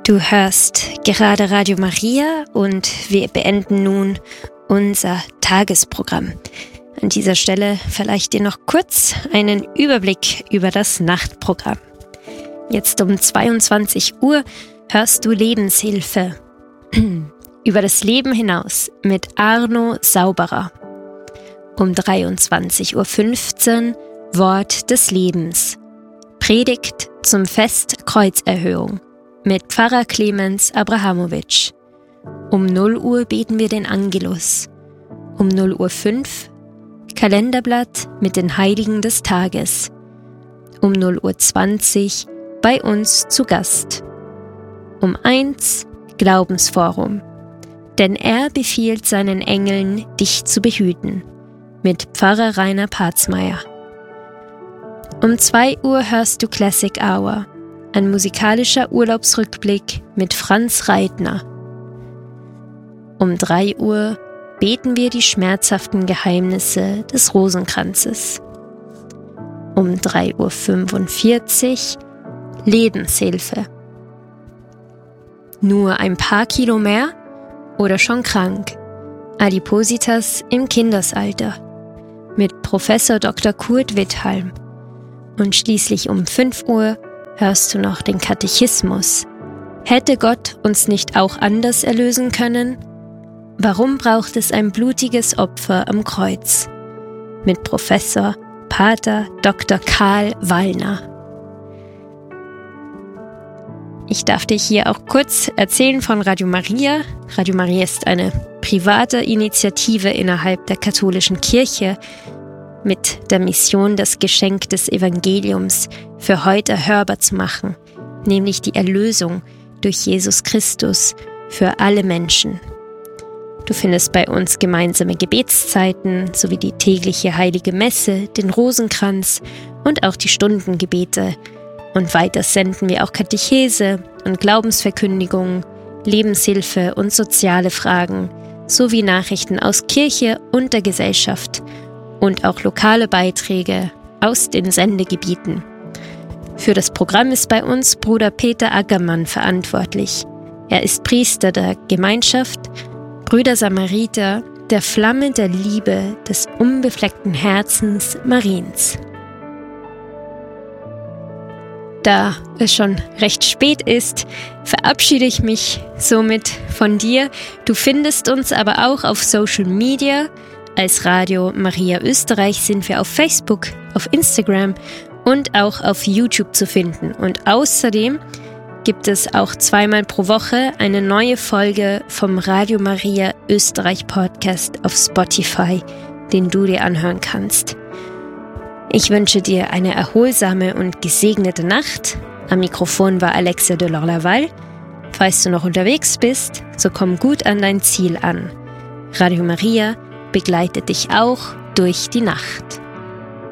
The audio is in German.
Du hörst gerade Radio Maria und wir beenden nun unser Tagesprogramm. An dieser Stelle vielleicht dir noch kurz einen Überblick über das Nachtprogramm. Jetzt um 22 Uhr hörst du Lebenshilfe über das Leben hinaus mit Arno Sauberer. Um 23.15 Uhr Wort des Lebens. Predigt zum Fest Kreuzerhöhung mit Pfarrer Clemens Abrahamowitsch. Um 0 Uhr beten wir den Angelus. Um 0.05 Uhr Kalenderblatt mit den Heiligen des Tages. Um 0.20 Uhr bei uns zu Gast. Um 1 Glaubensforum. Denn er befiehlt seinen Engeln, dich zu behüten. Mit Pfarrer Rainer Patzmeier. Um 2 Uhr hörst du Classic Hour. Ein musikalischer Urlaubsrückblick mit Franz Reitner. Um 3 Uhr beten wir die schmerzhaften Geheimnisse des Rosenkranzes. Um 3.45 Uhr Lebenshilfe. Nur ein paar Kilo mehr oder schon krank? Adipositas im Kindesalter. Mit Professor Dr. Kurt Witthalm. Und schließlich um 5 Uhr hörst du noch den Katechismus. Hätte Gott uns nicht auch anders erlösen können? Warum braucht es ein blutiges Opfer am Kreuz? Mit Professor Pater Dr. Karl Wallner. Ich darf dir hier auch kurz erzählen von Radio Maria. Radio Maria ist eine private Initiative innerhalb der katholischen Kirche mit der Mission, das Geschenk des Evangeliums für heute hörbar zu machen, nämlich die Erlösung durch Jesus Christus für alle Menschen. Du findest bei uns gemeinsame Gebetszeiten sowie die tägliche Heilige Messe, den Rosenkranz und auch die Stundengebete. Und weiter senden wir auch Katechese und Glaubensverkündigung, Lebenshilfe und soziale Fragen, sowie Nachrichten aus Kirche und der Gesellschaft und auch lokale Beiträge aus den Sendegebieten. Für das Programm ist bei uns Bruder Peter Ackermann verantwortlich. Er ist Priester der Gemeinschaft Brüder Samariter, der Flamme der Liebe des unbefleckten Herzens Mariens. Da es schon recht spät ist, verabschiede ich mich somit von dir. Du findest uns aber auch auf Social Media. Als Radio Maria Österreich sind wir auf Facebook, auf Instagram und auch auf YouTube zu finden. Und außerdem gibt es auch 2-mal pro Woche eine neue Folge vom Radio Maria Österreich Podcast auf Spotify, den du dir anhören kannst. Ich wünsche dir eine erholsame und gesegnete Nacht. Am Mikrofon war Alexia de Lorlaval. Falls du noch unterwegs bist, so komm gut an dein Ziel an. Radio Maria begleitet dich auch durch die Nacht.